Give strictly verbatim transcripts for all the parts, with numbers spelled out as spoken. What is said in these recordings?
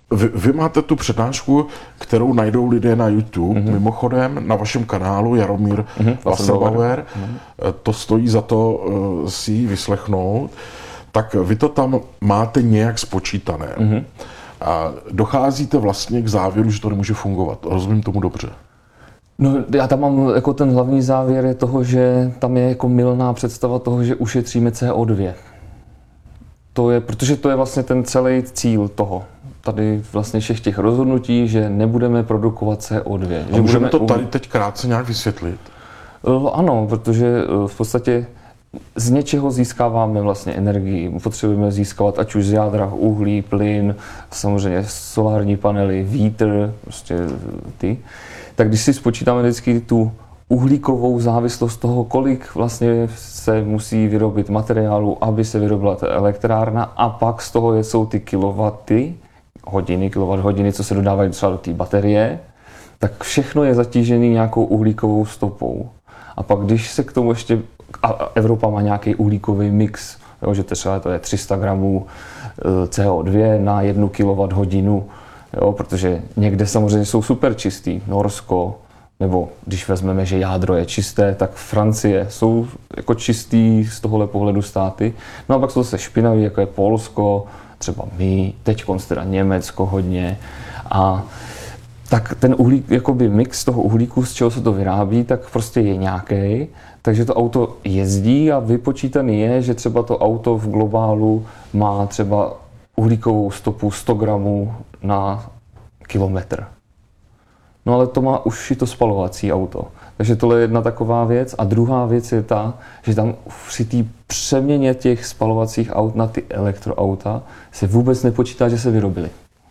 Vy, vy máte tu přednášku, kterou najdou lidé na YouTube, mm-hmm. mimochodem na vašem kanálu Jaromír mm-hmm. Wasserbauer. Mm-hmm. To stojí za to uh, si ji vyslechnout. Tak vy to tam máte nějak spočítané. Mm-hmm. A docházíte vlastně k závěru, že to nemůže fungovat. Rozumím tomu dobře? No, já tam mám jako ten hlavní závěr je toho, že tam je jako mylná představa toho, že ušetříme C O dva. To je, protože to je vlastně ten celý cíl toho. Tady vlastně všech těch rozhodnutí, že nebudeme produkovat C O dva. A že můžeme to tady teď krátce nějak vysvětlit? Ano, protože v podstatě z něčeho získáváme vlastně energii. Potřebujeme získávat ať už z jádra uhlí, plyn, samozřejmě solární panely, vítr, prostě ty. Tak když si spočítáme vždycky tu uhlíkovou závislost toho, kolik vlastně se musí vyrobit materiálu, aby se vyrobila ta elektrárna, a pak z toho jsou ty kilowaty, hodiny, kilowatt hodiny, co se dodávají třeba do té baterie, tak všechno je zatížené nějakou uhlíkovou stopou. A pak když se k tomu ještě, a Evropa má nějaký uhlíkový mix, jo, že třeba to je tři sta gramů C O dva na jednu kilowatt hodinu, jo, protože někde samozřejmě jsou super čistý, Norsko, nebo když vezmeme, že jádro je čisté, tak Francie jsou jako čistý z tohohle pohledu státy. No a pak jsou zase špinavý, jako je Polsko, třeba my, teď teda Německo hodně. A tak ten uhlík, jakoby mix toho uhlíku, z čeho se to vyrábí, tak prostě je nějaký. Takže to auto jezdí a vypočítaný je, že třeba to auto v globálu má třeba uhlíkovou stopu sto gramů na kilometr. No ale to má už i to spalovací auto. Takže tohle je jedna taková věc. A druhá věc je ta, že tam při té přeměně těch spalovacích aut na ty elektroauta se vůbec nepočítá, že se vyrobily.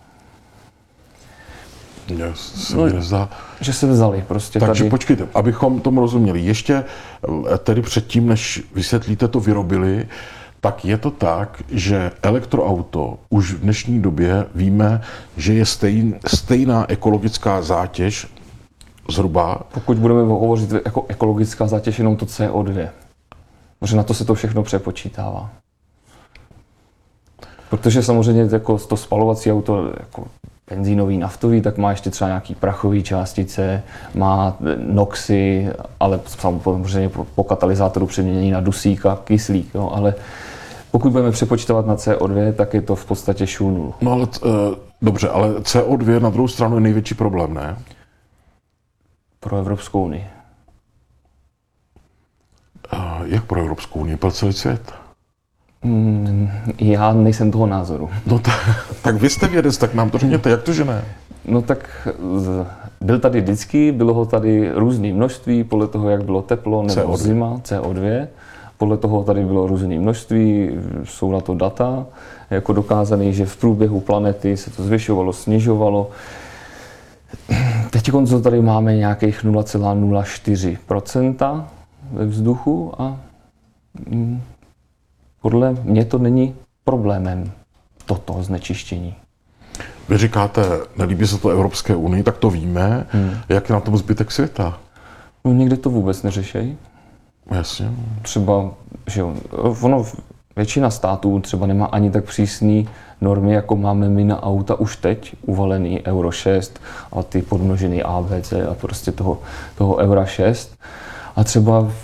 Se no, nezdá. Že se vzali prostě. Takže tady. Počkejte, abychom tomu rozuměli. Ještě tedy předtím, než vysvětlíte to vyrobili, tak je to tak, že elektroauto už v dnešní době víme, že je stejn, stejná ekologická zátěž zhruba. Pokud budeme hovořit jako ekologická zátěž, jenom to C O dva. Protože na to se to všechno přepočítává. Protože samozřejmě jako to spalovací auto, jako benzínový, naftový, tak má ještě třeba nějaký prachové částice, má noxy, ale samozřejmě po katalyzátoru přeměnění na dusík a kyslík, jo, ale pokud budeme přepočítávat na C O dva, tak je to v podstatě šul nul. No ale uh, dobře, ale C O dva na druhou stranu je největší problém, ne? Pro Evropskou unii. Uh, jak pro Evropskou unii? Pro celý svět? Mm, já nejsem toho názoru. No ta, tak vy jste vědec, tak nám to řekněte, jak to, že ne? No tak byl tady vždycky, bylo ho tady různé množství, podle toho, jak bylo teplo nebo C O dva. Zima, C O dva. Podle toho tady bylo různé množství, jsou na to data, jako dokázané, že v průběhu planety se to zvyšovalo, snižovalo. Teď tady máme nějakých nula celá nula čtyři procenta ve vzduchu a mm, podle mě to není problémem toto znečištění. Vy říkáte, nelíbí se to Evropské unii, tak to víme. Hmm. Jak je na tom zbytek světa? No někde to vůbec neřešejí. Jasně. Třeba, že ono, většina států třeba nemá ani tak přísný normy, jako máme my na auta už teď, uvalený Euro šest a ty podmnožený A B C a prostě toho, toho Euro šest. A třeba v,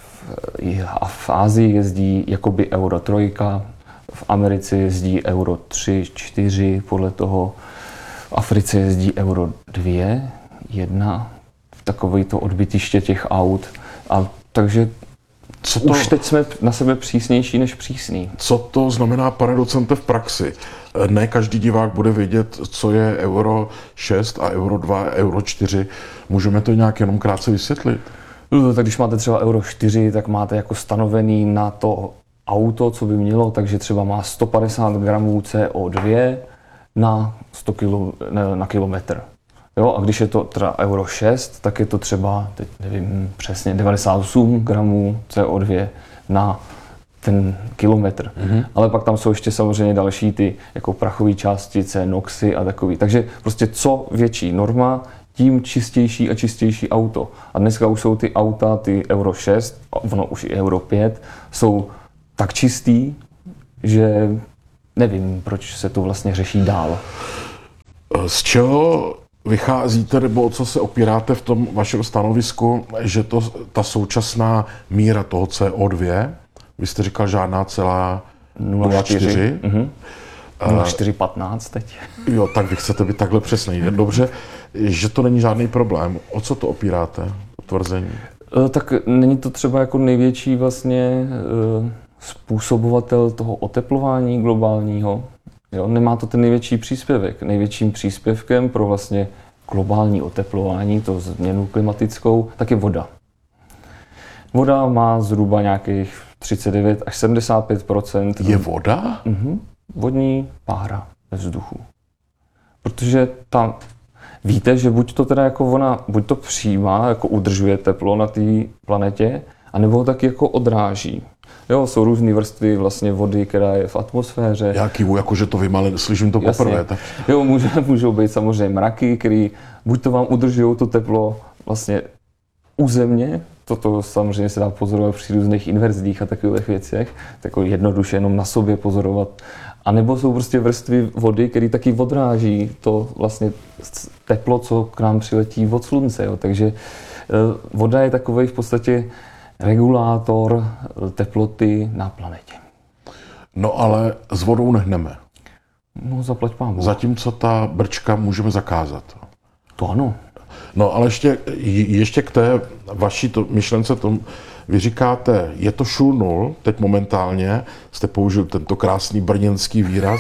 v Ázii jezdí jakoby Euro tři, v Americe jezdí Euro tři, čtyři, podle toho v Africe jezdí Euro dva, jedna, takový to odbytiště těch aut. A takže co to, už teď jsme na sebe přísnější než přísný. Co to znamená, pane docente, v praxi? Ne každý divák bude vědět, co je Euro šest a Euro dva, Euro čtyři. Můžeme to nějak jenom krátce vysvětlit? No, tak když máte třeba Euro čtyři, tak máte jako stanovený na to auto, co by mělo, takže třeba má sto padesát gramů C O dva na, sto kilo, na, na kilometr. Jo, a když je to teda Euro šest, tak je to třeba, teď nevím přesně, devadesát osm gramů C O dva na ten kilometr. Mm-hmm. Ale pak tam jsou ještě samozřejmě další ty jako prachové částice, noxy a takový. Takže prostě co větší norma, tím čistější a čistější auto. A dneska už jsou ty auta, ty Euro šest, a ono už i Euro pět, jsou tak čistý, že nevím, proč se to vlastně řeší dál. Z čeho vycházíte, nebo o co se opíráte v tom vašem stanovisku, že to, ta současná míra toho C O dva, vy jste říkal žádná celá nula čtyři? Mhm. nula čtyři patnáct teď. Jo, tak vy chcete být takhle přesný. Dobře, že to není žádný problém. O co to opíráte, tvrzení? Tak není to třeba jako největší vlastně způsobovatel toho oteplování globálního. Jo, nemá to ten největší příspěvek. Největším příspěvkem pro vlastně globální oteplování, to změnu klimatickou, tak je voda. Voda má zhruba nějakých třicet devět až sedmdesát pět procent. Je voda? Mhm. Vodní pára ve vzduchu. Protože tam víte, že buď to teda jako ona, buď to přijímá, jako udržuje teplo na té planetě, anebo ho taky jako odráží. Jo, jsou různé vrstvy vlastně vody, která je v atmosféře. Já kývu, jakože to vím, ale slyším to poprvé. Tak... Jo, může, můžou být samozřejmě mraky, které buď to vám udržují to teplo vlastně u země, toto samozřejmě se dá pozorovat při různých inverzích a takových věcech, tak jednoduše jenom na sobě pozorovat. A nebo jsou prostě vrstvy vody, které taky odráží to vlastně teplo, co k nám přiletí od slunce. Jo. Takže voda je takový v podstatě regulátor teploty na planetě. No ale s vodou nehneme. No zaplať pámu. Zatímco ta brčka můžeme zakázat. To ano. No ale ještě, ještě k té vaší to, myšlence, tom, vy říkáte, je to šul nul, teď momentálně jste použil tento krásný brněnský výraz,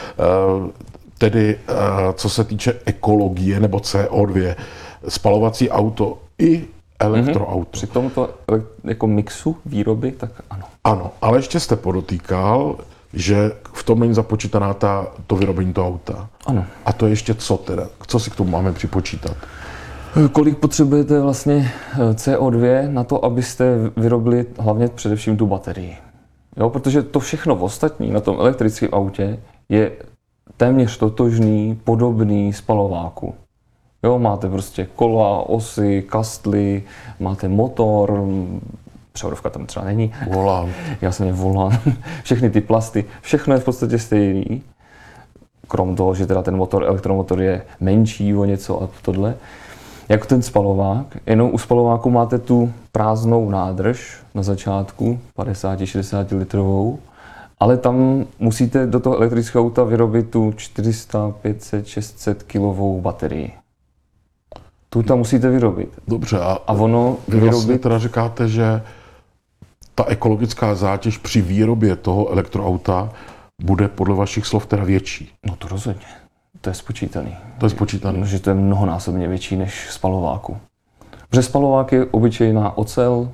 tedy co se týče ekologie nebo C O dva, spalovací auto i elektroauto. Mm-hmm. Při tomto jako mixu výroby, tak ano. Ano, ale ještě jste podotýkal, že v tom není započítaná ta, to vyrobení toho auta. Ano. A to je ještě co teda? Co si k tomu máme připočítat? Kolik potřebujete vlastně C O dva na to, abyste vyrobili hlavně především tu baterii? Jo, protože to všechno ostatní na tom elektrickém autě je téměř totožný, podobný spalováku. Jo, máte prostě kola, osy, kastly, máte motor, převodovka tam třeba není. Volant. Jasně, volant. Všechny ty plasty, všechno je v podstatě stejný. Krom toho, že teda ten motor, elektromotor je menší o něco a tohle. Jako ten spalovák, jenom u spalováku máte tu prázdnou nádrž na začátku, padesát až šedesát litrovou, ale tam musíte do toho elektrického auta vyrobit tu čtyři sta, pět set, šest set kilovou baterii. Tu tam musíte vyrobit. Dobře, a, a ono vy vyrobit... vlastně teda říkáte, že ta ekologická zátěž při výrobě toho elektroauta bude podle vašich slov teda větší. No to rozhodně. To je spočítaný. To je spočítaný. Že to je mnohonásobně větší než spalováku. Protože spalovák je obyčejná ocel,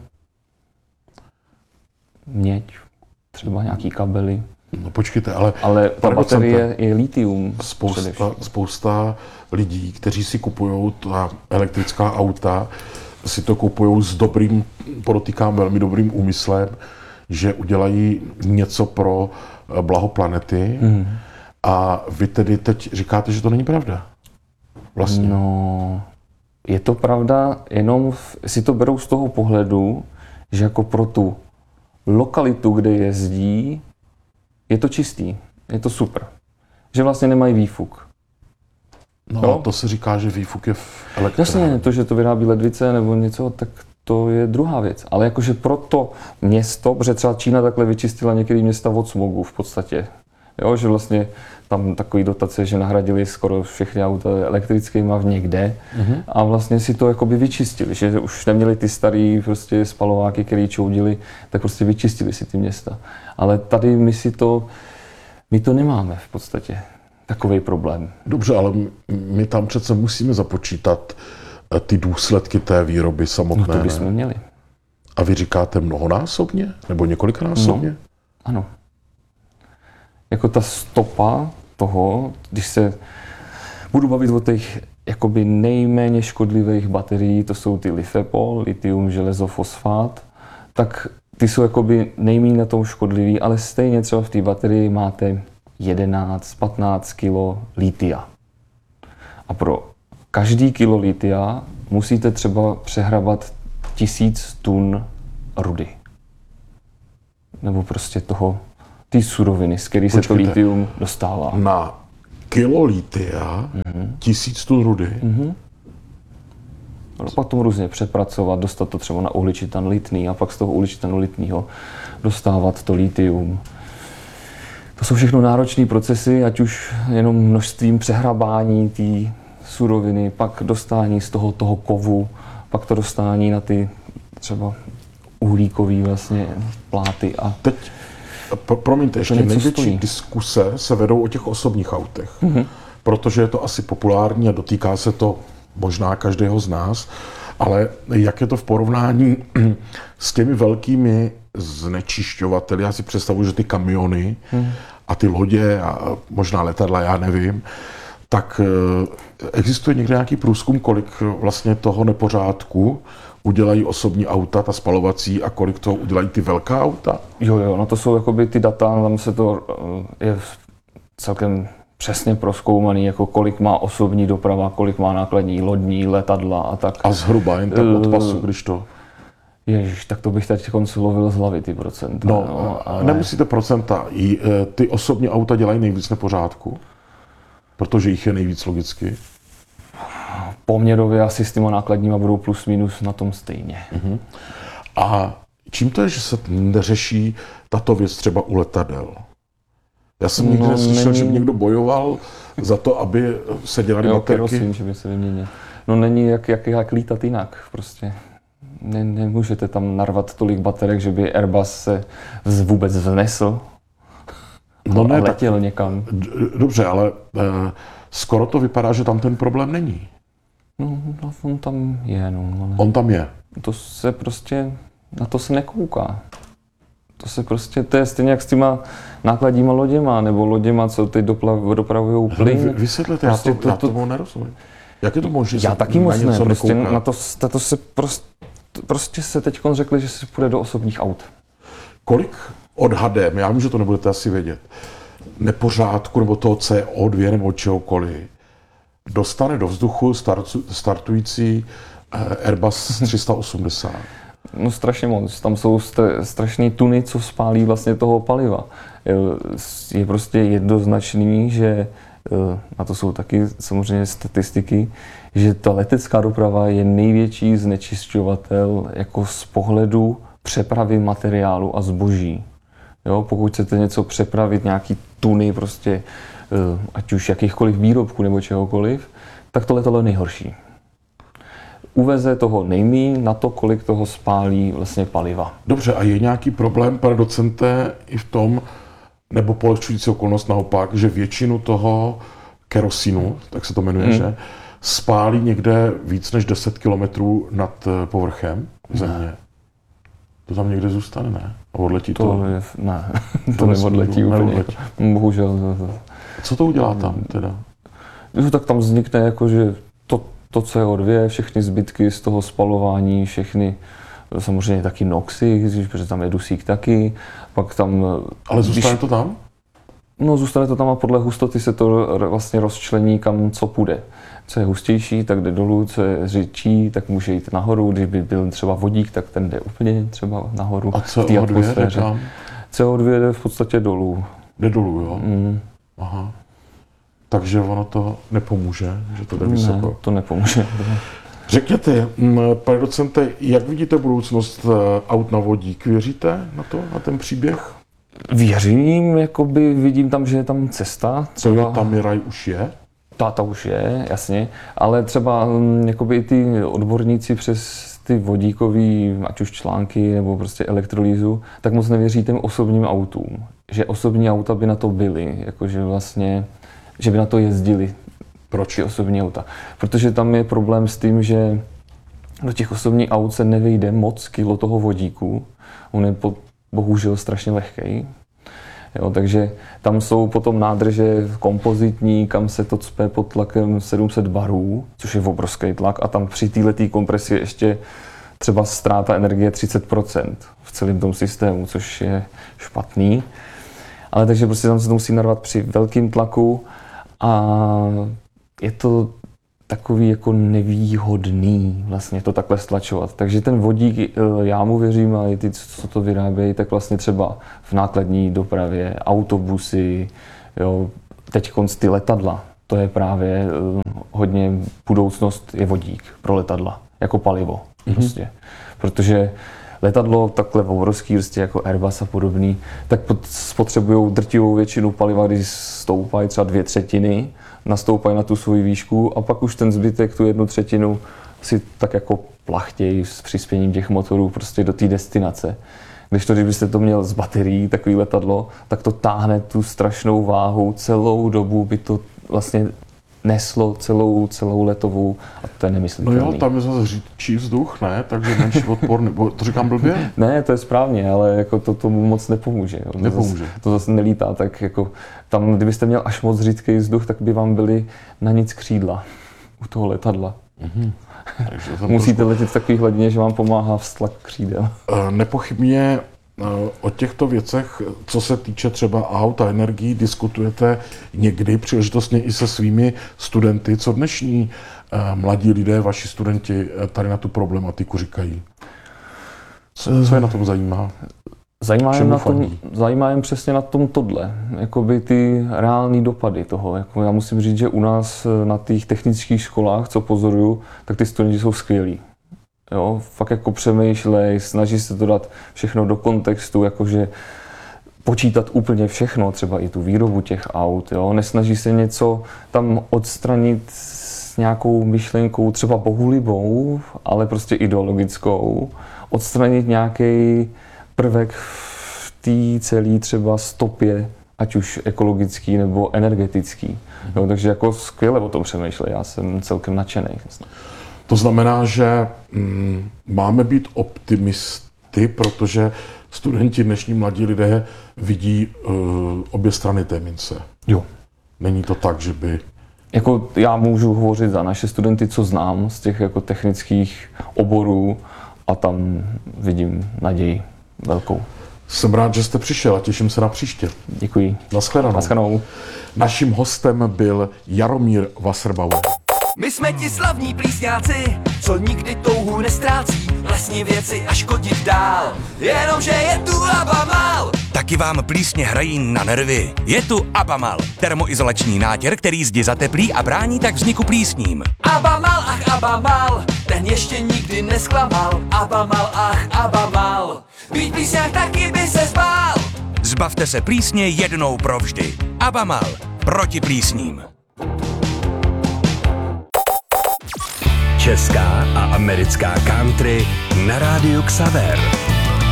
měď, třeba nějaký kabely. No počkejte, ale... Ale ta baterie je litium. Spousta, spousta lidí, kteří si kupují ta elektrická auta, si to kupují s dobrým, podotýkám velmi dobrým úmyslem, že udělají něco pro blaho planety. Hmm. A vy tedy teď říkáte, že to není pravda. Vlastně. No, je to pravda, jenom si to berou z toho pohledu, že jako pro tu lokalitu, kde jezdí, je to čistý, je to super. Že vlastně nemají výfuk. No, no? To se říká, že výfuk je v elektrárně. Jasně, to, že to vyrábí ledvice nebo něco, tak to je druhá věc. Ale jakože pro to město, protože třeba Čína takhle vyčistila některé města od smogu v podstatě. Jo, že vlastně tam takový dotace, že nahradili skoro všechny auta elektrickýma v někde mm-hmm. a vlastně si to jakoby vyčistili, že už neměli ty starý prostě spalováky, který čoudili, tak prostě vyčistili si ty města. Ale tady my si to, my to nemáme v podstatě, takovej problém. Dobře, ale my tam přece musíme započítat ty důsledky té výroby samotné. No to bychom měli. A vy říkáte mnohonásobně? Nebo několikanásobně? No, ano. Jako ta stopa toho, když se budu bavit o těch jakoby nejméně škodlivých baterií, to jsou ty Li-Fe-Pol, litium, železo, fosfát, tak ty jsou jakoby nejméně na tom škodlivý, ale stejně třeba v té baterii máte jedenáct patnáct kilo litia. A pro každý kilo litia musíte třeba přehrabat tisíc tun rudy. Nebo prostě toho ty suroviny, z který se to litium dostává. Na kilo litia, mm-hmm. tisíc tun rudy. Mm-hmm. A pak to různě přepracovat, dostat to třeba na uhličitan litný a pak z toho uhličitanu litného dostávat to litium. To jsou všechno náročné procesy, ať už jenom množstvím přehrabání té suroviny, pak dostání z toho, toho kovu, pak to dostání na ty třeba uhlíkový vlastně pláty. A teď, pro, promiňte, ještě největší stojí. Diskuse se vedou o těch osobních autech, mm-hmm. protože je to asi populární a dotýká se to možná každého z nás, ale jak je to v porovnání s těmi velkými znečišťovateli, já si představuji, že ty kamiony mm. a ty lodě a možná letadla, já nevím, tak existuje někde nějaký průzkum, kolik vlastně toho nepořádku udělají osobní auta, ta spalovací, a kolik toho udělají ty velká auta? Jo, jo, no to jsou jakoby ty data, tam se to je celkem přesně prozkoumaný, jako kolik má osobní doprava, kolik má nákladní, lodní, letadla a tak. A zhruba jen tak od pasu, když to... Ježiš, tak to bych teď lovil z hlavy ty procenta. No, no ale... nemusíte procenta. I, ty osobní auta dělají nejvíc nepořádku, protože jich je nejvíc logicky. Poměrově asi s těma nákladníma budou plus minus na tom stejně. Uh-huh. A čím to je, že se neřeší tato věc třeba u letadel? Já jsem někde no, slyšel, není... že by někdo bojoval za to, aby se dělaly baterky. Kerosín, že by se vyměnil. No není jak, jak, jak lítat jinak prostě. Ne, nemůžete tam narvat tolik baterek, že by Airbus se vůbec vznesl no ne, a letěl tak, někam. Dobře, ale eh, skoro to vypadá, že tam ten problém není. No, on tam je. No, ale on tam je. To se prostě, na to se nekouká. To se prostě, to je stejně jak s těma nákladníma loděma, nebo loděma, co teď dopravují plyn. Vysvětlete, prostě já, to, to, já tomu nerozumím. Jak je to možné? Já taky moc ne, prostě na to, na to se prostě, prostě se teď řekli, že se půjde do osobních aut. Kolik odhadem, já vím, že to nebudete asi vědět, nepořádku nebo toho C O dva nebo čehokoliv, dostane do vzduchu startu, startující Airbus tři sta osmdesát? No strašně moc. Tam jsou strašné tuny, co spálí vlastně toho paliva. Je prostě jednoznačný, že a to jsou taky samozřejmě statistiky, že ta letecká doprava je největší znečišťovatel jako z pohledu přepravy materiálu a zboží. Jo, pokud chcete něco přepravit, nějaký tuny prostě, ať už jakýchkoliv výrobků nebo čehokoliv, tak to letadlo je nejhorší. Uveze toho nejmíň na to, kolik toho spálí vlastně paliva. Dobře, a je nějaký problém, pane docente, i v tom, nebo polehčující okolnost naopak, že většinu toho kerosinu, tak se to jmenuje, hmm. že spálí někde víc než deset kilometrů nad povrchem země? Ne. To tam někde zůstane, ne? A odletí to? To je, ne, to neodletí úplně. Neodletí. Bohužel. Co to udělá tam teda? No, tak tam vznikne jako, že to, to C O dva, všechny zbytky z toho spalování, všechny samozřejmě taky noxy, protože tam je dusík taky, pak tam... Ale zůstane když, to tam? No zůstane to tam a podle hustoty se to vlastně rozčlení, kam co půjde. Co je hustější, tak jde dolů, co je řidčí, tak může jít nahoru, když by byl třeba vodík, tak ten jde úplně třeba nahoru. A C O dva jde tam? C O dva jde v podstatě dolů. Jde dolů, jo? Mm. Aha. Takže ono to nepomůže, že to jde vysoko? Ne, to nepomůže. Řekněte, pane docente, jak vidíte budoucnost aut na vodík? Věříte na to, na ten příběh? Věřím, jakoby vidím tam, že je tam cesta. Třeba tam raj už je? Ta, ta už je, jasně, ale třeba jakoby i ty odborníci přes ty vodíkový, ať už články nebo prostě elektrolýzu, tak moc nevěří těm osobním autům. Že osobní auta by na to byly, jakože vlastně, že by na to jezdili. Proč? Ty osobní auta. Protože tam je problém s tím, že do těch osobních aut se nevejde moc kilo toho vodíku. On je po, bohužel strašně lehkej. Jo, takže tam jsou potom nádrže kompozitní, kam se to cpe pod tlakem sedm set barů, což je obrovský tlak, a tam při této kompresi ještě třeba ztráta energie třicet procent v celém tom systému, což je špatný. Ale takže prostě tam se to musí narvat při velkém tlaku a je to takový jako nevýhodný vlastně to takhle stlačovat. Takže ten vodík, já mu věřím, a i ty, co to vyrábějí, tak vlastně třeba v nákladní dopravě, autobusy, jo, teď konc ty letadla, to je právě uh, hodně budoucnost je vodík pro letadla, jako palivo mm-hmm. prostě. Protože letadlo takhle obrovský, prostě jako Airbus a podobný, tak spotřebují drtivou většinu paliva, když stoupají třeba dvě třetiny, nastoupají na tu svoji výšku a pak už ten zbytek, tu jednu třetinu, si tak jako plachtějí s přispěním těch motorů prostě do té destinace. Když to, kdybyste to měl z baterií, takový letadlo, tak to táhne tu strašnou váhu, celou dobu by to vlastně neslo celou, celou letovou a to je nemyslitelný. No jo, tam je zase řídčí vzduch, ne? Takže menší odporný, to říkám blbě? Ne, to je správně, ale jako to tomu moc nepomůže. Jo. Nepomůže. To zase, to zase nelítá, tak jako tam, kdybyste měl až moc řídký vzduch, tak by vám byly na nic křídla u toho letadla. Mm-hmm. Musíte trošku letět v takové hladině, že vám pomáhá vztlak křídel. Nepochybně o těchto věcech, co se týče třeba aut a energií, diskutujete někdy příležitostně i se svými studenty. Co dnešní mladí lidé, vaši studenti, tady na tu problematiku říkají? Co, co je na tom zajímá? Zajímá jen, na tom, zajímá jen přesně na tom tohle, jakoby ty reální dopady toho. Jako já musím říct, že u nás na těch technických školách, co pozoruju, tak ty studenti jsou skvělí. Jo, fakt jako přemýšlej, snaží se to dát všechno do kontextu, jakože počítat úplně všechno, třeba i tu výrobu těch aut, jo. Nesnaží se něco tam odstranit s nějakou myšlenkou třeba bohulibou, ale prostě ideologickou, odstranit nějaký prvek v té celé třeba stopě, ať už ekologický nebo energetický. Jo, takže jako skvěle o tom přemýšlej, já jsem celkem nadšený. To znamená, že mm, máme být optimisty, protože studenti, dnešní mladí lidé vidí uh, obě strany té mince. Jo. Není to tak, že by... Jako já můžu hovořit za naše studenty, co znám z těch jako technických oborů a tam vidím naději velkou. Jsem rád, že jste přišel a těším se na příště. Děkuji. Naschledanou. Naschledanou. Naším hostem byl Jaromír Wasserbauer. My jsme ti slavní plísňáci, co nikdy touhu nestrácí, lesní věci a škodit dál, jenomže je tu Abamal. Taky vám plísně hrají na nervy. Je tu Abamal, termoizolační nátěr, který zdi zateplí a brání tak vzniku plísním. Abamal, ach Abamal, ten ještě nikdy nesklamal. Abamal, ach Abamal, být plísňák taky by se zbál. Zbavte se plísně jednou provždy. Abamal, proti plísním. Česká a americká country na rádiu Xaver.